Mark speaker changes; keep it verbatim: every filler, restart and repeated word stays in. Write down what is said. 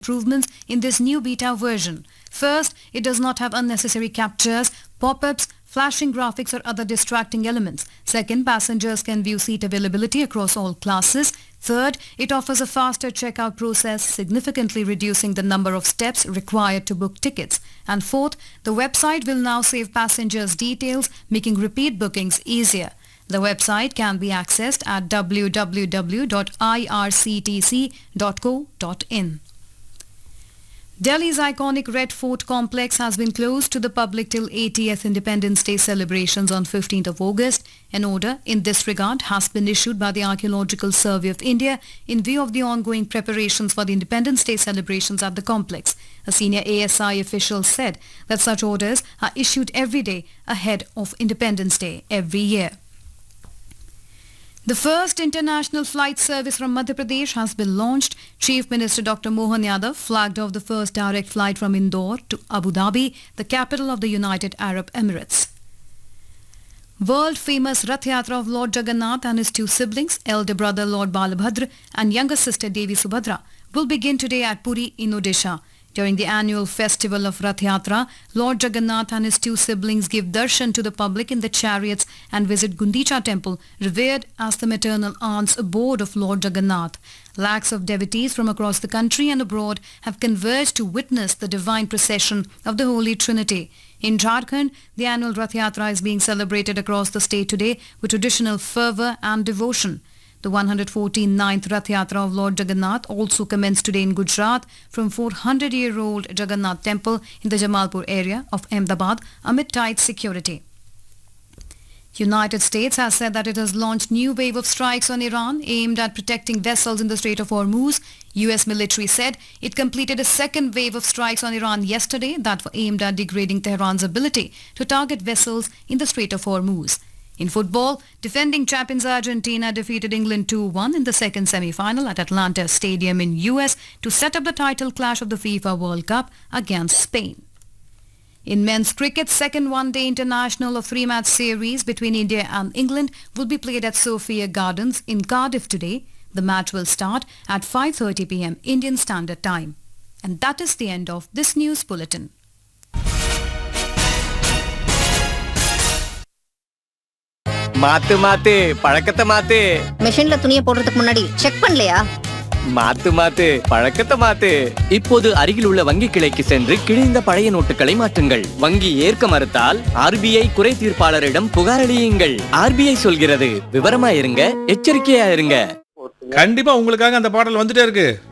Speaker 1: improvements in this new beta version. First, it does not have unnecessary captures, pop-ups, flashing graphics or other distracting elements. Second, passengers can view seat availability across all classes. Third, it offers a faster checkout process, significantly reducing the number of steps required to book tickets. And fourth, the website will now save passengers' details, making repeat bookings easier. The website can be accessed at w w w dot i r c t c dot co dot in. Delhi's iconic Red Fort complex has been closed to the public till eightieth Independence Day celebrations on fifteenth of August. An order in this regard has been issued by the Archaeological Survey of India in view of the ongoing preparations for the Independence Day celebrations at the complex. A senior A S I official said that such orders are issued every day ahead of Independence Day every year. The first international flight service from Madhya Pradesh has been launched. Chief Minister Doctor Mohan Yadav flagged off the first direct flight from Indore to Abu Dhabi, the capital of the United Arab Emirates. World-famous Rath Yatra of Lord Jagannath and his two siblings, elder brother Lord Balabhadra and younger sister Devi Subhadra, will begin today at Puri in Odisha. During the annual festival of Rath Yatra, Lord Jagannath and his two siblings give darshan to the public in the chariots and visit Gundicha temple, revered as the maternal aunt's abode of Lord Jagannath. Lakhs of devotees from across the country and abroad have converged to witness the divine procession of the Holy Trinity. In Jharkhand, the annual Rath Yatra is being celebrated across the state today with traditional fervour and devotion. The one hundred forty-ninth Rath Yatra of Lord Jagannath also commenced today in Gujarat from four hundred year old Jagannath temple in the Jamalpur area of Ahmedabad amid tight security. United States has said that it has launched new wave of strikes on Iran aimed at protecting vessels in the Strait of Hormuz. U S military said it completed a second wave of strikes on Iran yesterday that were aimed at degrading Tehran's ability to target vessels in the Strait of Hormuz. In football, defending champions Argentina defeated England two one in the second semi-final at Atlanta Stadium in U S to set up the title clash of the FIFA World Cup against Spain. In men's cricket, second one-day international of three-match series between India and England will be played at Sophia Gardens in Cardiff today. The match will start at five thirty p m Indian Standard Time. And that is the end of this news bulletin.
Speaker 2: மாத்து மாத்து பழக்கத்தை மாத்து.
Speaker 3: மெஷின்ல துணியை போடுறதுக்கு முன்னாடி check பண்ணலையா?
Speaker 2: மாத்து மாத்து பழக்கத்தை மாத்து. இப்போது அருகில் உள்ள வங்கி கிளைக்கு சென்று கிழிந்த பழைய நோட்டுகளை மாற்றுங்கள். வங்கி ஏற்க மறுத்தால் ஆர்பிஐ குறை தீர்ப்பாளரிடம் புகார் அளியுங்கள். ஆர்பிஐ சொல்கிறது, விவரமா இருங்க, எச்சரிக்கையா இருங்க.
Speaker 4: கண்டிப்பா உங்களுக்காக அந்த பாடல் வந்துட்டே இருக்கு.